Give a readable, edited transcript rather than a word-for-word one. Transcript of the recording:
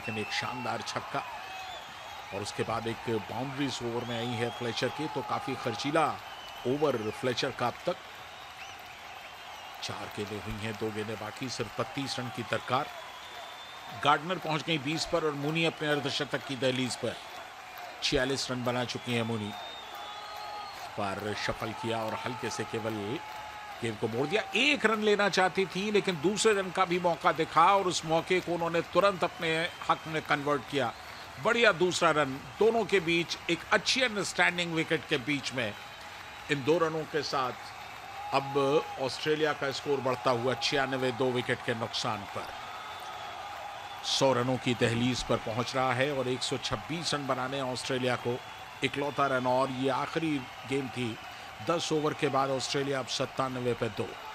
लेकिन एक शानदार छक्का और उसके बाद एक बाउंड्री इस ओवर में आई है फ्लेचर की। तो काफी खर्चीला ओवर फ्लेचर का अब तक। 4 गेंदें हुई हैं, 2 गेंदें बाकी, सिर्फ 32 रन की दरकार। गार्डनर पहुंच गई 20 पर और मुनी अपने अर्धशतक की दहलीज पर। 46 रन बना चुकी हैं मुनी। पर शफल किया और हल्के से केवल गेम को मोड़ दिया। 1 रन लेना चाहती थी लेकिन दूसरे रन का भी मौका दिखा और उस मौके को उन्होंने तुरंत अपने हक में कन्वर्ट किया। बढ़िया दूसरा रन, दोनों के बीच एक अच्छी अंडरस्टैंडिंग विकेट के बीच में। इन 2 रनों के साथ अब ऑस्ट्रेलिया का स्कोर बढ़ता हुआ 96, 2 विकेट के नुकसान पर 100 रनों की दहलीज पर पहुंच रहा है और 126 रन बनाने ऑस्ट्रेलिया को इकलौता रन। और ये आखिरी गेम थी। 10 ओवर के बाद ऑस्ट्रेलिया अब 97 पे 2।